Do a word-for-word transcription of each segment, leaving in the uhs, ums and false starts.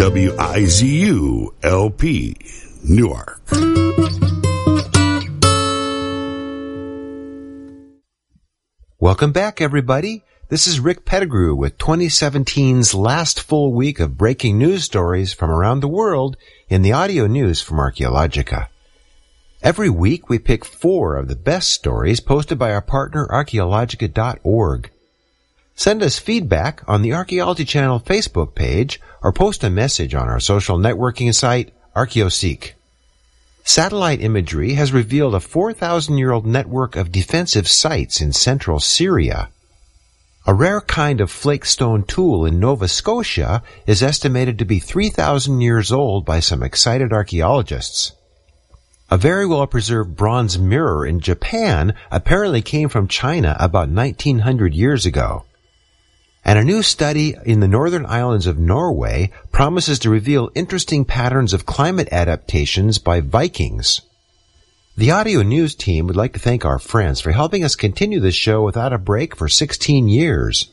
W I Z U L P, Newark. Welcome back, everybody. This is Rick Pettigrew with twenty seventeen's last full week of breaking news stories from around the world in the audio news from Archaeologica. Every week we pick four of the best stories posted by our partner archaeologica dot org. Send us feedback on the Archaeology Channel Facebook page or post a message on our social networking site, ArchaeoSeek. Satellite imagery has revealed a four thousand year old network of defensive sites in central Syria. A rare kind of flake stone tool in Nova Scotia is estimated to be three thousand years old by some excited archaeologists. A very well-preserved bronze mirror in Japan apparently came from China about nineteen hundred years ago. And a new study in the northern islands of Norway promises to reveal interesting patterns of climate adaptations by Vikings. The audio news team would like to thank our friends for helping us continue this show without a break for sixteen years.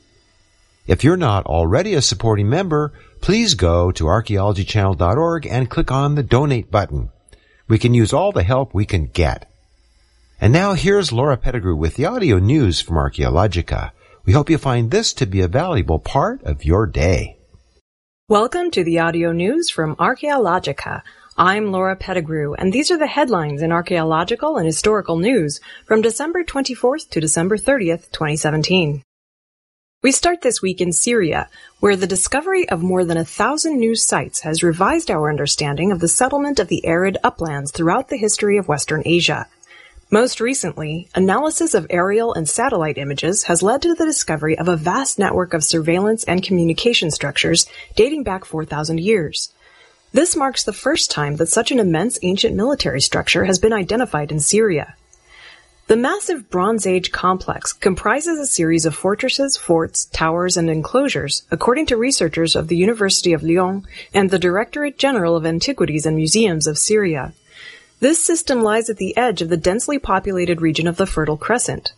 If you're not already a supporting member, please go to archaeology channel dot org and click on the donate button. We can use all the help we can get. And now here's Laura Pettigrew with the audio news from Archaeologica. We hope you find this to be a valuable part of your day. Welcome to the audio news from Archaeologica. I'm Laura Pettigrew, and these are the headlines in archaeological and historical news from December twenty-fourth to December thirtieth, twenty seventeen. We start this week in Syria, where the discovery of more than a thousand new sites has revised our understanding of the settlement of the arid uplands throughout the history of Western Asia. Most recently, analysis of aerial and satellite images has led to the discovery of a vast network of surveillance and communication structures dating back four thousand years. This marks the first time that such an immense ancient military structure has been identified in Syria. The massive Bronze Age complex comprises a series of fortresses, forts, towers, and enclosures, according to researchers of the University of Lyon and the Directorate General of Antiquities and Museums of Syria. This system lies at the edge of the densely populated region of the Fertile Crescent.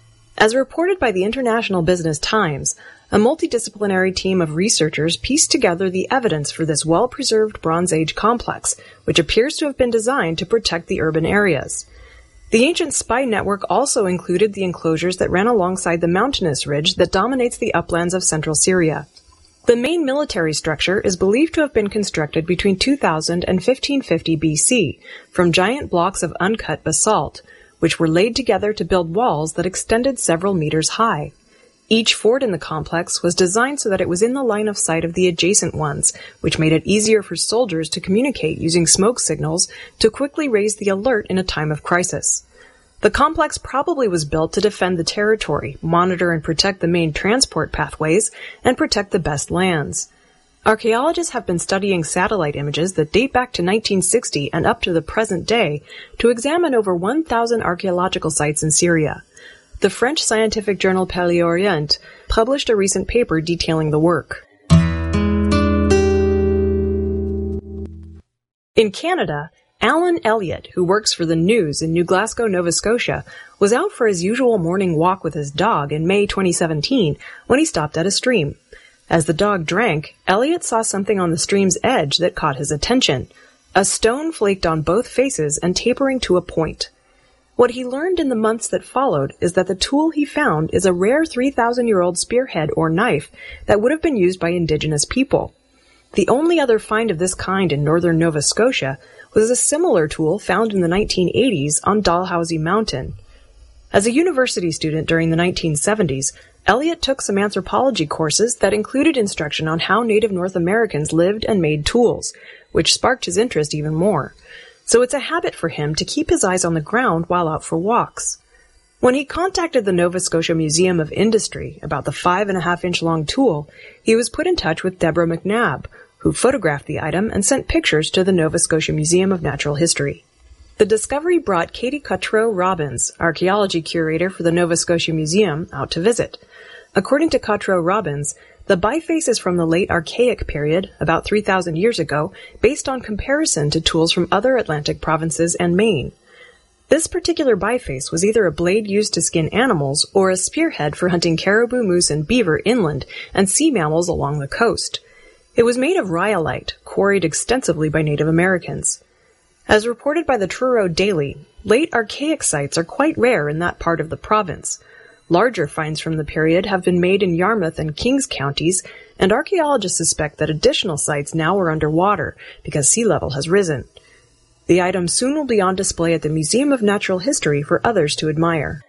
As reported by the International Business Times, a multidisciplinary team of researchers pieced together the evidence for this well-preserved Bronze Age complex, which appears to have been designed to protect the urban areas. The ancient spy network also included the enclosures that ran alongside the mountainous ridge that dominates the uplands of central Syria. The main military structure is believed to have been constructed between two thousand and fifteen fifty B C from giant blocks of uncut basalt, which were laid together to build walls that extended several meters high. Each fort in the complex was designed so that it was in the line of sight of the adjacent ones, which made it easier for soldiers to communicate using smoke signals to quickly raise the alert in a time of crisis. The complex probably was built to defend the territory, monitor and protect the main transport pathways, and protect the best lands. Archaeologists have been studying satellite images that date back to nineteen sixty and up to the present day to examine over one thousand archaeological sites in Syria. The French scientific journal Paléorient published a recent paper detailing the work. In Canada, Alan Elliott, who works for the News in New Glasgow, Nova Scotia, was out for his usual morning walk with his dog in May twenty seventeen when he stopped at a stream. As the dog drank, Elliott saw something on the stream's edge that caught his attention. A stone flaked on both faces and tapering to a point. What he learned in the months that followed is that the tool he found is a rare three thousand year old spearhead or knife that would have been used by indigenous people. The only other find of this kind in northern Nova Scotia was a similar tool found in the nineteen eighties on Dalhousie Mountain. As a university student during the nineteen seventies, Elliott took some anthropology courses that included instruction on how Native North Americans lived and made tools, which sparked his interest even more. So it's a habit for him to keep his eyes on the ground while out for walks. When he contacted the Nova Scotia Museum of Industry about the five and a half inch long tool, he was put in touch with Deborah McNabb, who photographed the item and sent pictures to the Nova Scotia Museum of Natural History. The discovery brought Katie Cottrell Robbins, archaeology curator for the Nova Scotia Museum, out to visit. According to Cottrell Robbins, the biface is from the late Archaic period, about three thousand years ago, based on comparison to tools from other Atlantic provinces and Maine. This particular biface was either a blade used to skin animals or a spearhead for hunting caribou, moose, and beaver inland and sea mammals along the coast. It was made of rhyolite, quarried extensively by Native Americans. As reported by the Truro Daily, late archaic sites are quite rare in that part of the province. Larger finds from the period have been made in Yarmouth and Kings counties, and archaeologists suspect that additional sites now are underwater because sea level has risen. The items soon will be on display at the Museum of Natural History for others to admire.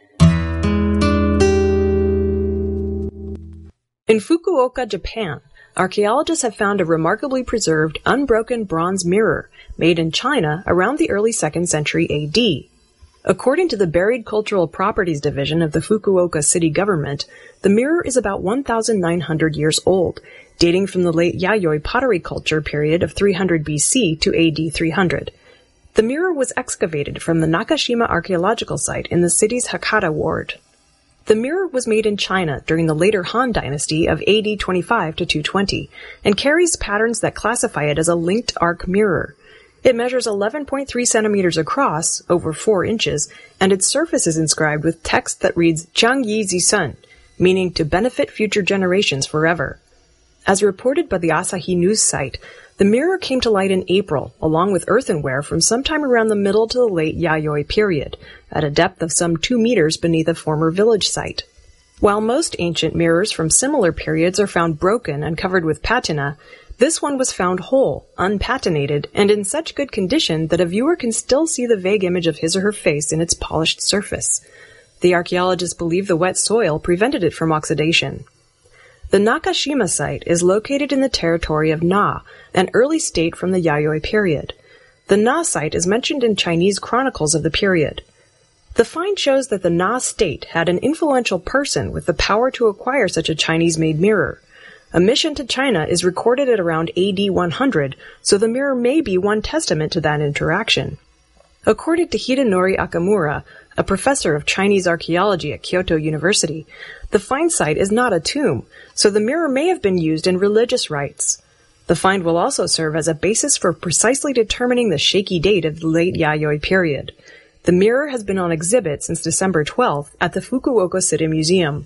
In Fukuoka, Japan, archaeologists have found a remarkably preserved, unbroken bronze mirror made in China around the early second century A D. According to the Buried Cultural Properties Division of the Fukuoka city government, the mirror is about one thousand nine hundred years old, dating from the late Yayoi pottery culture period of three hundred B C to A D three hundred. The mirror was excavated from the Nakashima archaeological site in the city's Hakata ward. The mirror was made in China during the later Han dynasty of A D twenty-five to two twenty, and carries patterns that classify it as a linked arc mirror. It measures eleven point three centimeters across, over four inches, and its surface is inscribed with text that reads Chang Yi Zi Sun, meaning to benefit future generations forever. As reported by the Asahi News site, the mirror came to light in April, along with earthenware from sometime around the middle to the late Yayoi period, at a depth of some two meters beneath a former village site. While most ancient mirrors from similar periods are found broken and covered with patina, this one was found whole, unpatinated, and in such good condition that a viewer can still see the vague image of his or her face in its polished surface. The archaeologists believe the wet soil prevented it from oxidation. The Nakashima site is located in the territory of Na, an early state from the Yayoi period. The Na site is mentioned in Chinese chronicles of the period. The find shows that the Na state had an influential person with the power to acquire such a Chinese-made mirror. A mission to China is recorded at around A D one hundred, so the mirror may be one testament to that interaction. According to Hidenori Akamura, a professor of Chinese archaeology at Kyoto University, the find site is not a tomb, so the mirror may have been used in religious rites. The find will also serve as a basis for precisely determining the shaky date of the late Yayoi period. The mirror has been on exhibit since December twelfth at the Fukuoka City Museum.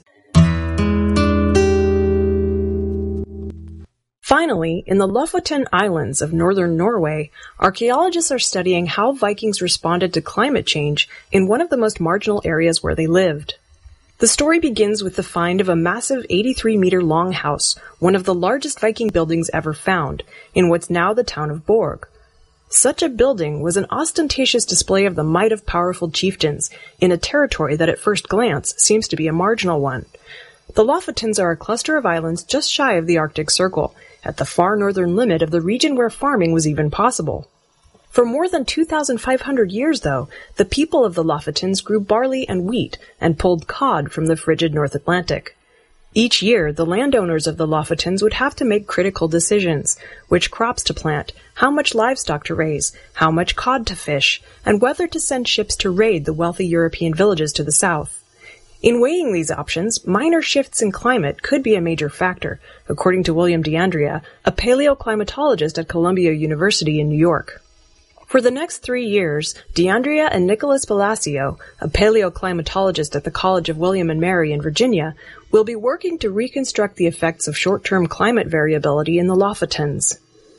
Finally, in the Lofoten Islands of northern Norway, archaeologists are studying how Vikings responded to climate change in one of the most marginal areas where they lived. The story begins with the find of a massive eighty-three meter long house, one of the largest Viking buildings ever found, in what's now the town of Borg. Such a building was an ostentatious display of the might of powerful chieftains in a territory that at first glance seems to be a marginal one. The Lofotens are a cluster of islands just shy of the Arctic Circle, at the far northern limit of the region where farming was even possible. For more than two thousand five hundred years, though, the people of the Lofotens grew barley and wheat and pulled cod from the frigid North Atlantic. Each year, the landowners of the Lofotens would have to make critical decisions: which crops to plant, how much livestock to raise, how much cod to fish, and whether to send ships to raid the wealthy European villages to the south. In weighing these options, minor shifts in climate could be a major factor, according to William D'Andrea, a paleoclimatologist at Columbia University in New York. For the next three years, D'Andrea and Nicholas Palacio, a paleoclimatologist at the College of William and Mary in Virginia, will be working to reconstruct the effects of short-term climate variability in the Lofotens.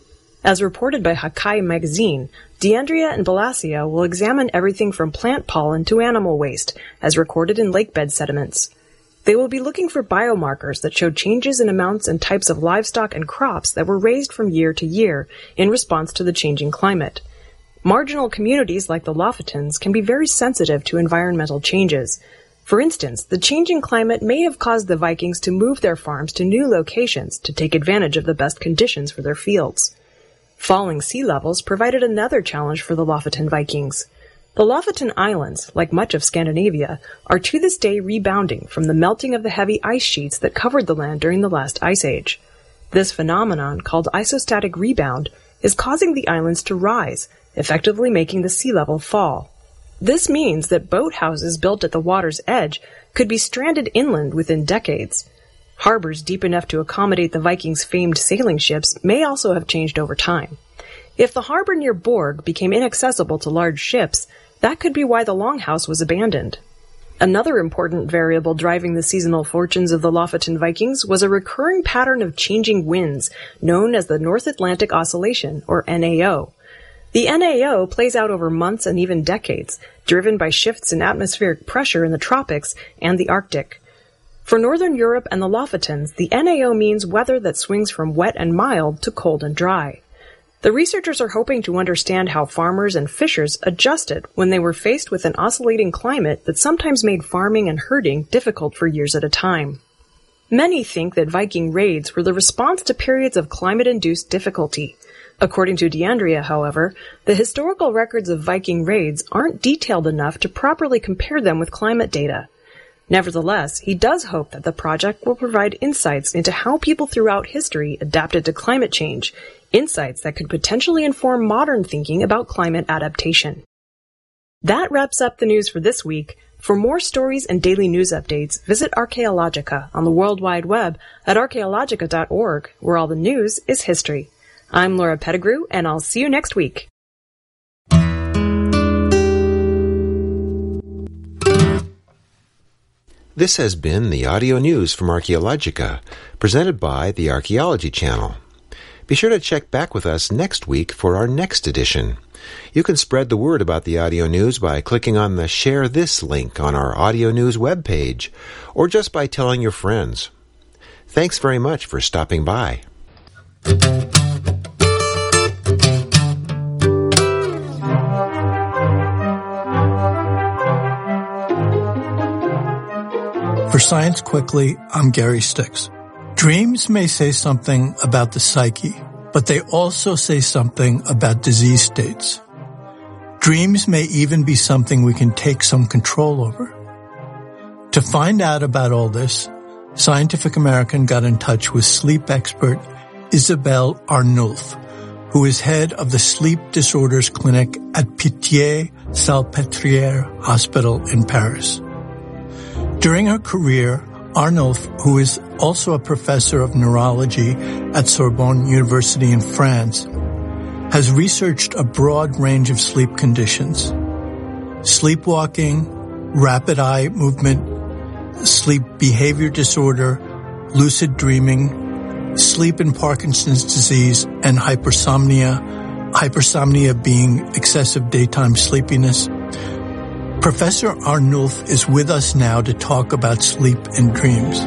As reported by Hakai magazine, D'Andrea and Palacio will examine everything from plant pollen to animal waste, as recorded in lakebed sediments. They will be looking for biomarkers that show changes in amounts and types of livestock and crops that were raised from year to year in response to the changing climate. Marginal communities like the Lofotens can be very sensitive to environmental changes. For instance, the changing climate may have caused the Vikings to move their farms to new locations to take advantage of the best conditions for their fields. Falling sea levels provided another challenge for the Lofoten Vikings. The Lofoten Islands, like much of Scandinavia, are to this day rebounding from the melting of the heavy ice sheets that covered the land during the last ice age. This phenomenon, called isostatic rebound, is causing the islands to rise, effectively making the sea level fall. This means that boathouses built at the water's edge could be stranded inland within decades. Harbors deep enough to accommodate the Vikings' famed sailing ships may also have changed over time. If the harbor near Borg became inaccessible to large ships, that could be why the Longhouse was abandoned. Another important variable driving the seasonal fortunes of the Lofoten Vikings was a recurring pattern of changing winds, known as the North Atlantic Oscillation, or N A O. The N A O plays out over months and even decades, driven by shifts in atmospheric pressure in the tropics and the Arctic. For Northern Europe and the Lofotens, the N A O means weather that swings from wet and mild to cold and dry. The researchers are hoping to understand how farmers and fishers adjusted when they were faced with an oscillating climate that sometimes made farming and herding difficult for years at a time. Many think that Viking raids were the response to periods of climate-induced difficulty. According to D'Andrea, however, the historical records of Viking raids aren't detailed enough to properly compare them with climate data. Nevertheless, he does hope that the project will provide insights into how people throughout history adapted to climate change, insights that could potentially inform modern thinking about climate adaptation. That wraps up the news for this week. For more stories and daily news updates, visit Archaeologica on the World Wide Web at archaeologica dot org, where all the news is history. I'm Laura Pettigrew, and I'll see you next week. This has been the audio news from Archaeologica, presented by the Archaeology Channel. Be sure to check back with us next week for our next edition. You can spread the word about the audio news by clicking on the Share This link on our audio news webpage, or just by telling your friends. Thanks very much for stopping by. For Science Quickly, I'm Gary Sticks. Dreams may say something about the psyche, but they also say something about disease states. Dreams may even be something we can take some control over. To find out about all this, Scientific American got in touch with sleep expert Isabelle Arnulf, who is head of the Sleep Disorders Clinic at Pitié-Salpêtrière Hospital in Paris. During her career, Arnulf, who is also a professor of neurology at Sorbonne University in France, has researched a broad range of sleep conditions: sleepwalking, rapid eye movement, sleep behavior disorder, lucid dreaming, sleep in Parkinson's disease, and hypersomnia, hypersomnia being excessive daytime sleepiness. Professor Arnulf is with us now to talk about sleep and dreams.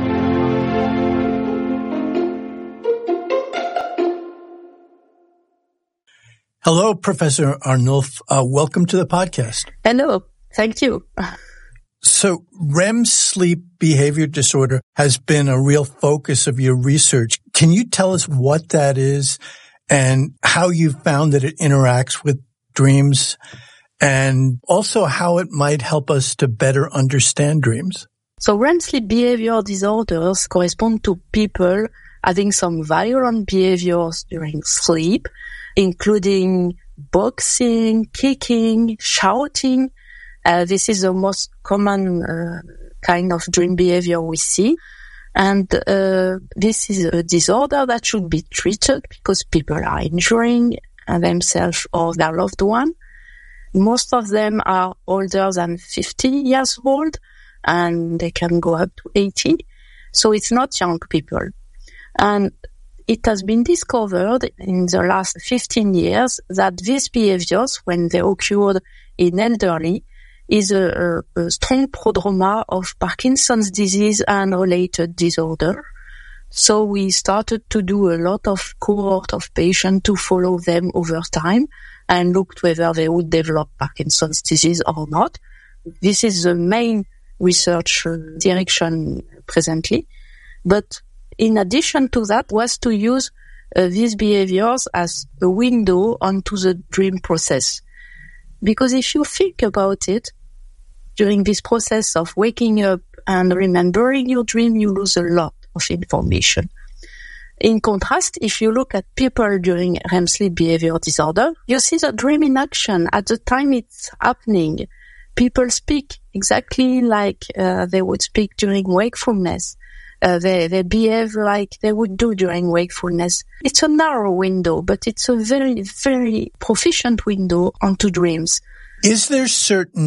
Hello, Professor Arnulf. Uh, welcome to the podcast. Hello. Thank you. So R E M sleep behavior disorder has been a real focus of your research. Can you tell us what that is and how you found that it interacts with dreams, and also how it might help us to better understand dreams? So R E M sleep behavior disorders correspond to people having some violent behaviors during sleep, including boxing, kicking, shouting. Uh, this is the most common uh, kind of dream behavior we see. And uh, this is a disorder that should be treated because people are injuring themselves or their loved one. Most of them are older than fifty years old, and they can go up to eighty. So it's not young people. And it has been discovered in the last fifteen years that these behaviors, when they occurred in elderly, is a, a strong prodroma of Parkinson's disease and related disorder. So we started to do a lot of cohort of patients to follow them over time and looked whether they would develop Parkinson's disease or not. This is the main research direction presently. But in addition to that was to use uh, these behaviors as a window onto the dream process. Because if you think about it, during this process of waking up and remembering your dream, you lose a lot of information. In contrast, if you look at people during R E M sleep behavior disorder, you see the dream in action at the time it's happening. People speak exactly like uh, they would speak during wakefulness. Uh, they, they behave like they would do during wakefulness. It's a narrow window, but it's a very, very proficient window onto dreams. Is there certain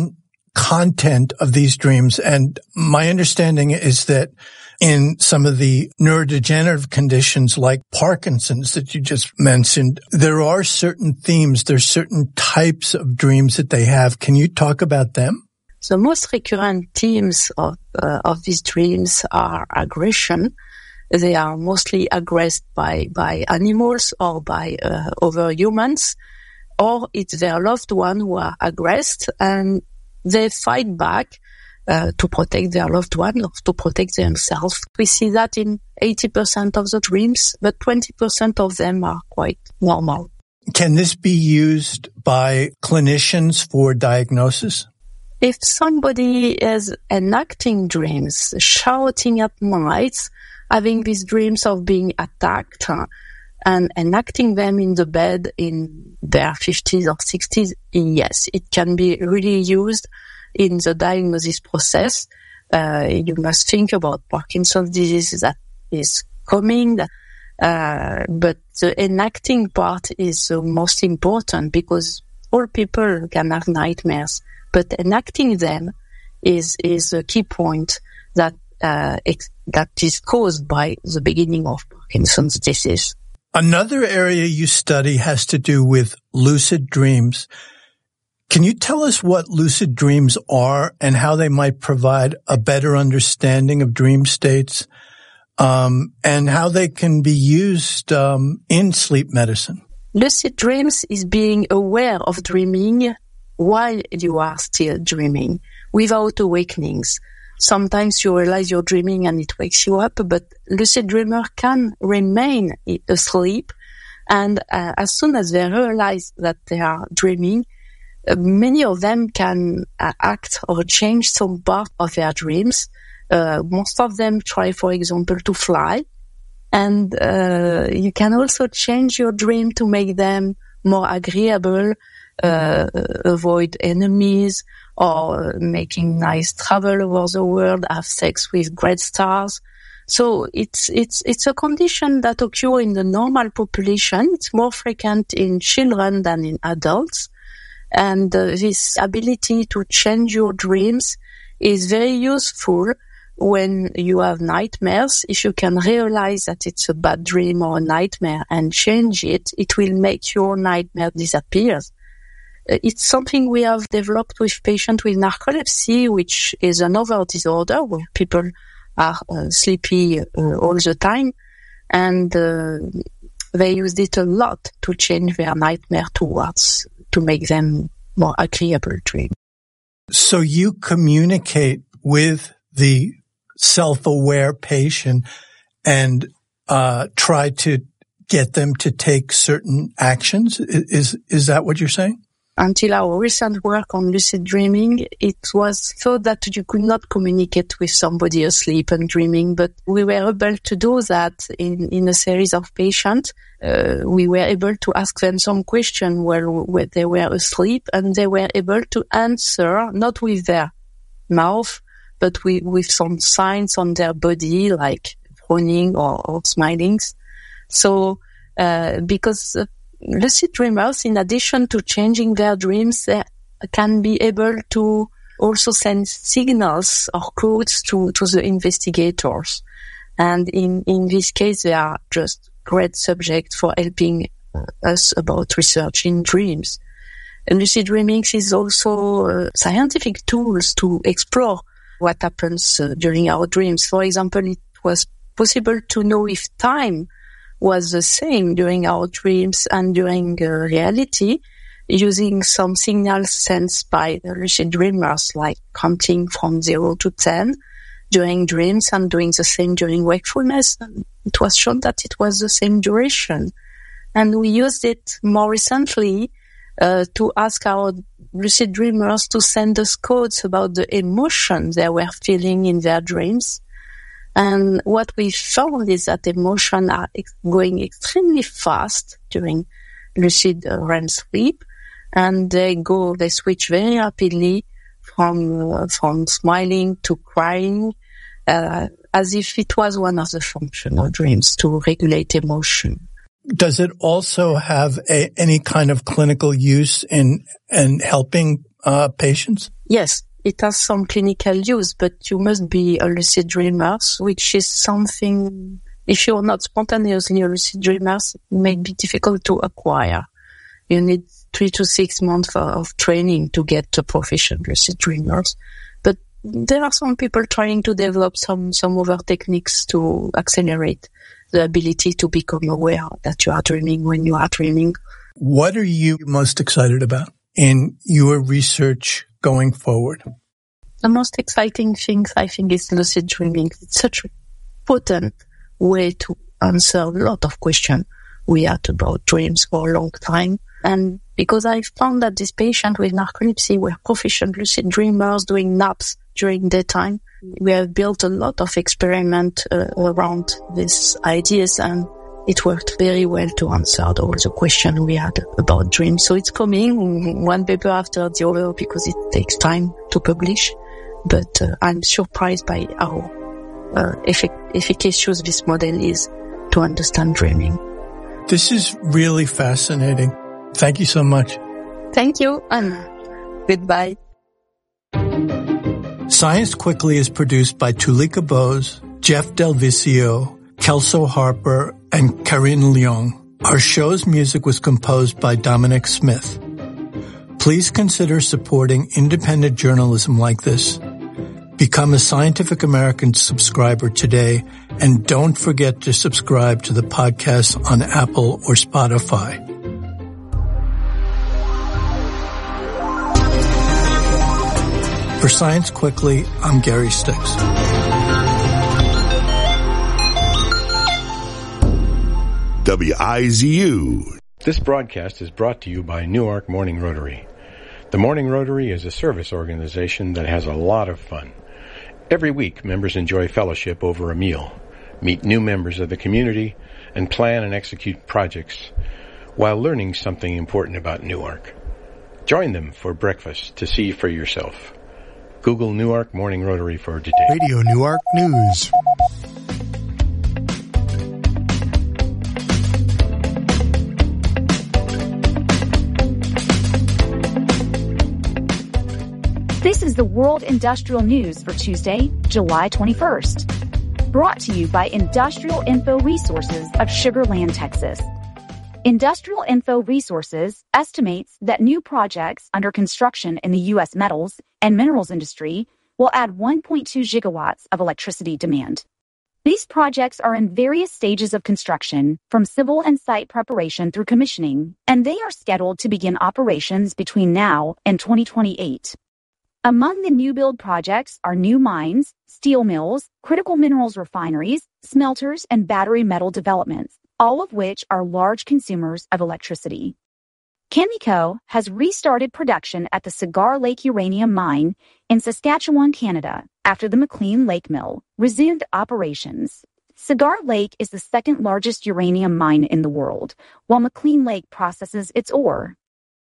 content of these dreams. And my understanding is that in some of the neurodegenerative conditions like Parkinson's that you just mentioned, there are certain themes, there's certain types of dreams that they have. Can you talk about them? The most recurrent themes of, uh, of these dreams are aggression. They are mostly aggressed by, by animals or by uh, other humans, or it's their loved one who are aggressed and they fight back uh, to protect their loved one or to protect themselves. We see that in eighty percent of the dreams, but twenty percent of them are quite normal. Can this be used by clinicians for diagnosis? If somebody is enacting dreams, shouting at night, having these dreams of being attacked, uh, and enacting them in the bed in their fifties or sixties, yes, it can be really used in the diagnosis process. Uh, you must think about Parkinson's disease that is coming, uh, but the enacting part is the most important because all people can have nightmares, but enacting them is, is a key point that, uh, ex- that is caused by the beginning of Parkinson's disease. Another area you study has to do with lucid dreams. Can you tell us what lucid dreams are and how they might provide a better understanding of dream states, um, and how they can be used um, in sleep medicine? Lucid dreams is being aware of dreaming while you are still dreaming, without awakenings. Sometimes you realize you're dreaming and it wakes you up, but lucid dreamer can remain asleep. And uh, as soon as they realize that they are dreaming, uh, many of them can uh, act or change some part of their dreams. Uh, most of them try, for example, to fly. And uh, you can also change your dream to make them more agreeable, uh, avoid enemies, or making nice travel over the world, have sex with great stars. So it's, it's, it's a condition that occurs in the normal population. It's more frequent in children than in adults. And uh, this ability to change your dreams is very useful when you have nightmares. If you can realize that it's a bad dream or a nightmare and change it, it will make your nightmare disappear. It's something we have developed with patients with narcolepsy, which is another disorder where people are uh, sleepy uh, all the time. And uh, they used it a lot to change their nightmare towards, to make them more agreeable dreams. So you communicate with the self-aware patient and uh, try to get them to take certain actions? Is, is that what you're saying? Until our recent work on lucid dreaming, it was thought that you could not communicate with somebody asleep and dreaming, but we were able to do that in, in a series of patients. Uh, we were able to ask them some questions while, while they were asleep, and they were able to answer, not with their mouth, but with, with some signs on their body, like frowning or, or smiling. So, uh, because uh, lucid dreamers, in addition to changing their dreams, they can be able to also send signals or codes to, to the investigators. And in, in this case, they are just great subjects for helping us about research in dreams. And lucid dreaming is also uh, scientific tools to explore what happens uh, during our dreams. For example, it was possible to know if time was the same during our dreams and during uh, reality, using some signals sensed by the lucid dreamers, like counting from zero to ten during dreams and doing the same during wakefulness. It was shown that it was the same duration. And we used it more recently uh, to ask our lucid dreamers to send us codes about the emotion they were feeling in their dreams. And what we found is that emotions are ex- going extremely fast during lucid uh, R E M sleep, and they go, they switch very rapidly from uh, from smiling to crying, uh, as if it was one of the functional dreams to regulate emotion. Does it also have a, any kind of clinical use in in helping uh, patients? Yes, it has some clinical use, but you must be a lucid dreamer, which is something, if you're not spontaneously a lucid dreamer, it may be difficult to acquire. You need three to six months of training to get to proficient lucid dreamers. But there are some people trying to develop some, some other techniques to accelerate the ability to become aware that you are dreaming when you are dreaming. What are you most excited about in your research going forward? The most exciting thing, I think, is lucid dreaming. It's such a potent way to answer a lot of questions we had about dreams for a long time. And because I found that these patients with narcolepsy were proficient lucid dreamers doing naps during daytime, we have built a lot of experiment uh, around these ideas, and it worked very well to answer all the questions we had about dreams. So it's coming one paper after the other because it takes time to publish. But uh, I'm surprised by how uh, effic- efficacious this model is to understand dreaming. This is really fascinating. Thank you so much. Thank you, and goodbye. Science Quickly is produced by Tulika Bose, Jeff Delvicio, Kelso Harper, and Karine Leong. Our show's music was composed by Dominic Smith. Please consider supporting independent journalism like this. Become a Scientific American subscriber today, and don't forget to subscribe to the podcast on Apple or Spotify. For Science Quickly, I'm Gary Sticks. W I Z U. This broadcast is brought to you by Newark Morning Rotary. The Morning Rotary is a service organization that has a lot of fun. Every week, members enjoy fellowship over a meal, meet new members of the community, and plan and execute projects while learning something important about Newark. Join them for breakfast to see for yourself. Google Newark Morning Rotary for details. Radio Newark News. This is the World Industrial News for Tuesday, July twenty-first. Brought to you by Industrial Info Resources of Sugar Land, Texas. Industrial Info Resources estimates that new projects under construction in the U S metals and minerals industry will add one point two gigawatts of electricity demand. These projects are in various stages of construction, from civil and site preparation through commissioning, and they are scheduled to begin operations between now and twenty twenty-eight. Among the new build projects are new mines, steel mills, critical minerals refineries, smelters, and battery metal developments, all of which are large consumers of electricity. Cameco has restarted production at the Cigar Lake uranium mine in Saskatchewan, Canada, after the McLean Lake mill resumed operations. Cigar Lake is the second largest uranium mine in the world, while McLean Lake processes its ore.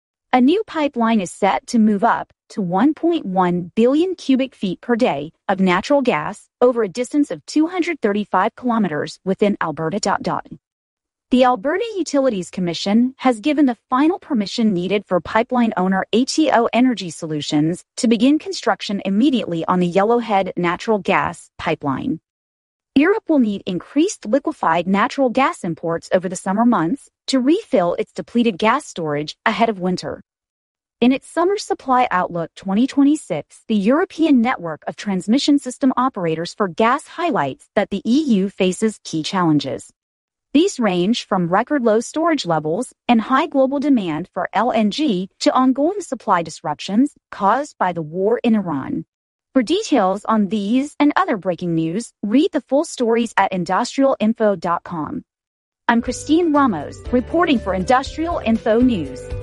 A new pipeline is set to move up to one point one billion cubic feet per day of natural gas over a distance of two hundred thirty-five kilometers within Alberta. The Alberta Utilities Commission has given the final permission needed for pipeline owner A T O Energy Solutions to begin construction immediately on the Yellowhead natural gas pipeline. Europe will need increased liquefied natural gas imports over the summer months to refill its depleted gas storage ahead of winter. In its Summer Supply Outlook twenty twenty-six, the European Network of Transmission System Operators for Gas highlights that the E U faces key challenges. These range from record low storage levels and high global demand for L N G to ongoing supply disruptions caused by the war in Iran. For details on these and other breaking news, read the full stories at industrial info dot com. I'm Christine Ramos, reporting for Industrial Info News.